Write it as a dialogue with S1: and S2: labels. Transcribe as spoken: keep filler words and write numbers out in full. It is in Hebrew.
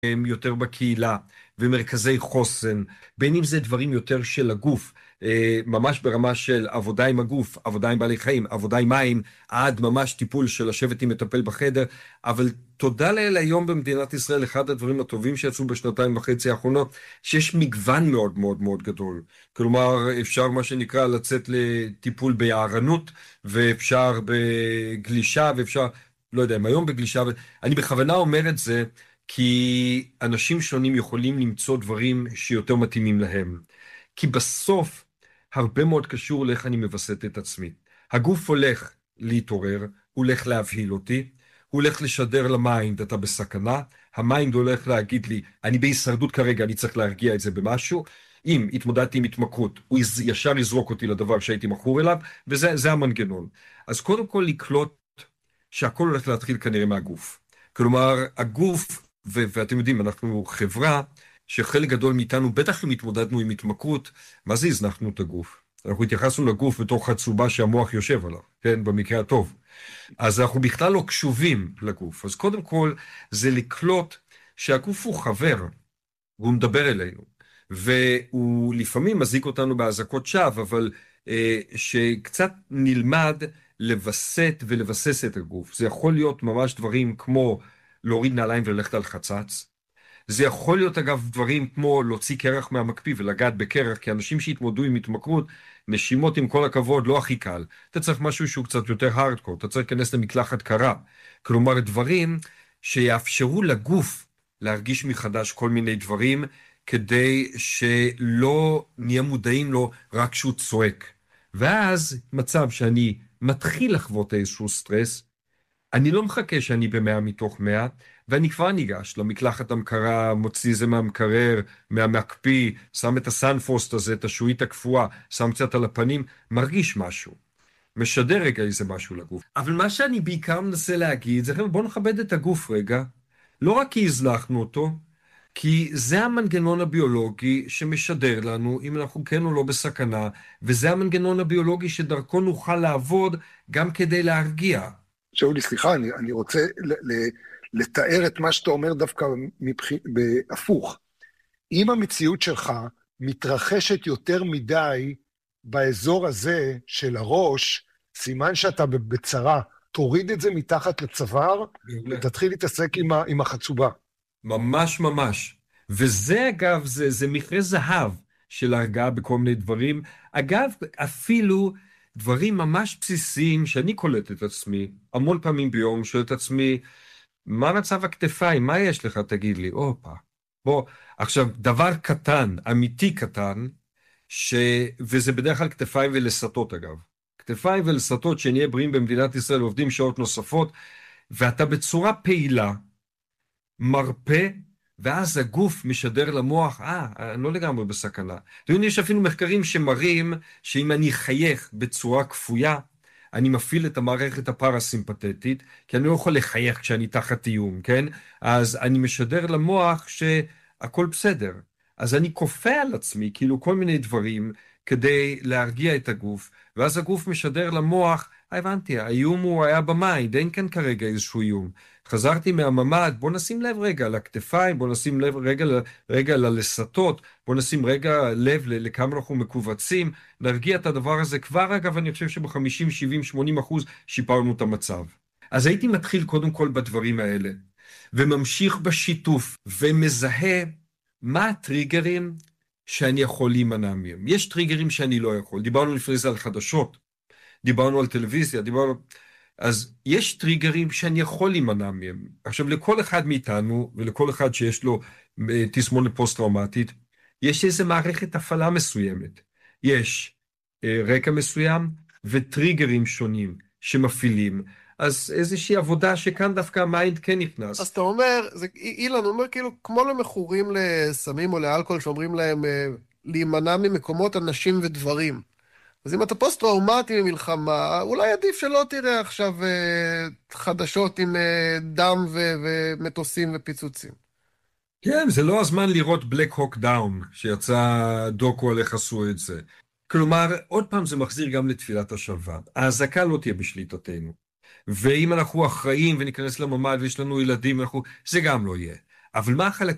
S1: יותר בקהילה ומרכזי חוסן, בין אם זה דברים יותר של הגוף, ממש ברמה של עבודה עם הגוף, עבודה עם בעלי חיים, עבודה עם מים, עד ממש טיפול של לשבת עם מטפל בחדר. אבל תודה לאל, היום במדינת ישראל, אחד הדברים הטובים שיצאו בשנתיים וחצי האחרונות, שיש מגוון מאוד מאוד מאוד גדול. כלומר, אפשר מה שנקרא לצאת לטיפול ביערנות, ואפשר בגלישה, ואפשר, לא יודע, היום בגלישה, אני בכוונה אומר את זה, כי אנשים שונים יכולים למצוא דברים שיותר מתאימים להם. כי בסוף, הרבה מאוד קשור לאיך אני מבסט את עצמי. הגוף הולך להתעורר, הוא הולך להבהיל אותי, הוא הולך לשדר למיינד, אתה בסכנה, המיינד הולך להגיד לי, אני בהישרדות כרגע, אני צריך להרגיע את זה במשהו, אם התמודדתי עם התמכרות, הוא ישר יזרוק אותי לדבר שהייתי מכור אליו, וזה זה המנגנון. אז קודם כל לקלוט שהכל הולך להתחיל כנראה מהגוף. כלומר, הגוף, ו- ואתם יודעים, אנחנו חברה שחלק גדול מאיתנו, בטח אם התמודדנו עם התמכרות, מה זה הזנחנו את הגוף? אנחנו התייחסנו לגוף בתור חצובה שהמוח יושב עליו, כן, במקרה הטוב. אז אנחנו בכלל לא קשובים לגוף. אז קודם כל, זה לקלוט שהגוף הוא חבר, והוא מדבר אלינו, והוא לפעמים מזיק אותנו בהזקות שווא, אבל אה, שקצת נלמד לבסט ולבסס את הגוף. זה יכול להיות ממש דברים כמו להוריד נעליים וללכת על חצץ. זה יכול להיות אגב דברים כמו להוציא קרח מהמקפיא ולגעת בקרח, כי אנשים שהתמודדו עם התמכרות, נשימות עם כל הכבוד לא הכי קל. אתה צריך משהו שהוא קצת יותר הארדקור, אתה צריך להיכנס למקלחת קרה. כלומר, דברים שיאפשרו לגוף להרגיש מחדש כל מיני דברים, כדי שלא נהיה מודעים לו רק שהוא צועק. ואז מצב שאני מתחיל לחוות איזשהו סטרס, אני לא מחכה שאני במאה מתוך מאה, ואני כבר ניגש למקלחת המקרה, מוציא זה מהמקרר, מהמקפיא, שם את הסנפוסט הזה, את השועית הקפואה, שם קצת על הפנים, מרגיש משהו. משדר רגע איזה משהו לגוף. אבל מה שאני בעיקר מנסה להגיד, זה בואו נכבד את הגוף רגע, לא רק כי הזלחנו אותו, כי זה המנגנון הביולוגי שמשדר לנו אם אנחנו כן או לא בסכנה, וזה המנגנון הביולוגי שדרכו נוכל לעבוד גם כדי להרגיע.
S2: שאולי, סליחה, אני, אני רוצה ל, ל, לתאר את מה שאתה אומר דווקא מבח... בהפוך. אם המציאות שלך מתרחשת יותר מדי באזור הזה של הראש, סימן שאתה בצרה, תוריד את זה מתחת לצוואר, ותתחיל להתעסק עם, ה, עם החצובה.
S1: ממש ממש. וזה אגב, זה, זה מכרה זהב של הרגעה בכל מיני דברים. אגב, אפילו דברים ממש בסיסיים שאני קולט את עצמי, המון פעמים ביום שואל את עצמי, מה מצב הכתפיים? מה יש לך? תגיד לי, אופה. בוא, עכשיו, דבר קטן, אמיתי קטן, ש... וזה בדרך כלל כתפיים ולסתות אגב. כתפיים ולסתות שנהיה בריאים במדינת ישראל, עובדים שעות נוספות, ואתה בצורה פעילה, מרפא, ואז הגוף משדר למוח, אה, אני לא לגמרי בסכנה. יש אפילו מחקרים שמראים שאם אני חייך בצורה כפויה, אני מפעיל את המערכת הפרסימפתטית, כי אני לא יכול לחייך כשאני תחת איום, כן? אז אני משדר למוח שהכל בסדר. אז אני כופה על עצמי, כאילו כל מיני דברים, כדי להרגיע את הגוף, ואז הגוף משדר למוח, הבנתי, האיום הוא היה במיינד, אין כאן כרגע איזשהו איום. חזרתי מהממד, בוא נשים לב רגע לכתפיים, בוא נשים לב רגע, רגע ללסתות, בוא נשים רגע לב לכמה אנחנו מקובצים, נרגיע את הדבר הזה כבר, אגב, אני חושב שב-חמישים, שבעים, שמונים אחוז שיפרנו את המצב. אז הייתי מתחיל קודם כל בדברים האלה, וממשיך בשיתוף, ומזהה מה הטריגרים שאני יכול להימנע מהם. יש טריגרים שאני לא יכול, דיברנו לפני זה על חדשות, דיברנו על טלוויזיה, דיברנו... אז יש טריגרים שאני יכול להימנע מהם. עכשיו, לכל אחד מאיתנו, ולכל אחד שיש לו תסמונת פוסט-טראומטית, יש איזו מערכת הפעלה מסוימת. יש אה, רקע מסוים, וטריגרים שונים שמפעילים. אז איזושהי עבודה שכאן דווקא המיינד כן נכנס.
S3: אז אתה אומר, זה, אילן, הוא אומר כאילו, כמו למכורים לסמים או לאלכוהול, שאומרים להם אה, להימנע ממקומות, אנשים ודברים. אז אם אתה פוסט-טראומטי ממלחמה, אולי עדיף שלא תראה עכשיו אה, חדשות עם אה, דם ו- ומטוסים ופיצוצים.
S1: כן, זה לא הזמן לראות בלק הוק דאון, שיצא דוקו על איך עשו את זה. כלומר, עוד פעם זה מחזיר גם לתפילת השלווה. ההזקה לא תהיה בשליטתנו. ואם אנחנו אחראים וניכנס לממ"ד ויש לנו ילדים, אנחנו... זה גם לא יהיה. אבל מה החלקים?